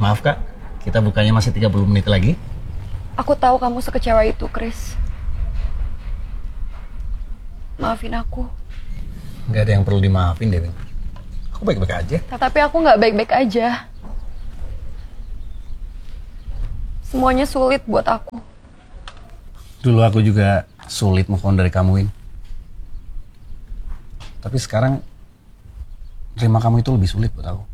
Maaf kak, kita bukanya masih 30 menit lagi. Aku tahu kamu sekecewa itu, Chris. Maafin aku. Gak ada yang perlu dimaafin Dewi. Aku baik-baik aja. Tapi aku nggak baik-baik aja. Semuanya sulit buat aku. Dulu aku juga sulit move on dari kamu, Win. Tapi sekarang terima kamu itu lebih sulit buat aku.